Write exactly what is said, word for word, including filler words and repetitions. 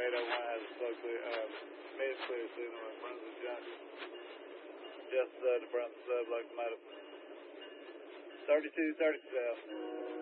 eight oh one has a slow clear, uh, mid clear signal at Brunswick Junction. Just uh, to Brunswick Sub Locomotive. thirty-two thirty-seven.